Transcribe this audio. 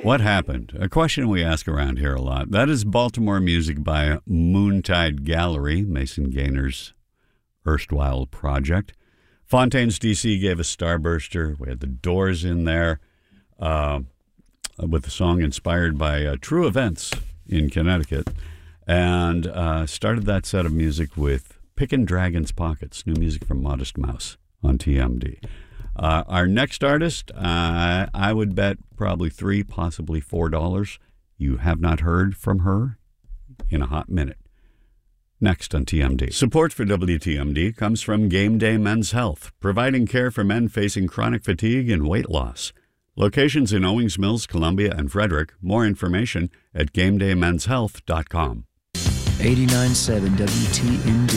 What happened? A question we ask around here a lot. That is Baltimore music by Moontide Gallery, Mason Gaynor's erstwhile project. Fontaines DC gave us Starburster. We had the Doors in there with a song inspired by true events in Connecticut. And started that set of music with Pickin' Dragon's Pockets, new music from Modest Mouse on TMD. Our next artist, I would bet probably $3, possibly $4. You have not heard from her in a hot minute. Next on TMD. Support for WTMD comes from Game Day Men's Health, providing care for men facing chronic fatigue and weight loss. Locations in Owings Mills, Columbia, and Frederick. More information at GameDayMen'sHealth.com. 89.7 WTMD.